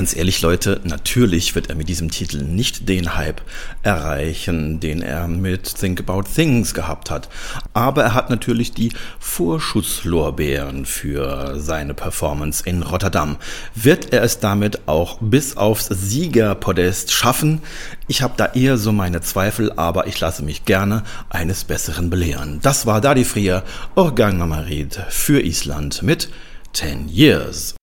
Ganz ehrlich, Leute, natürlich wird er mit diesem Titel nicht den Hype erreichen, den er mit Think About Things gehabt hat. Aber er hat natürlich die Vorschusslorbeeren für seine Performance in Rotterdam. Wird er es damit auch bis aufs Siegerpodest schaffen? Ich habe da eher so meine Zweifel, aber ich lasse mich gerne eines Besseren belehren. Das war Dadi Frier, Organ Mamarit für Island mit 10 Years.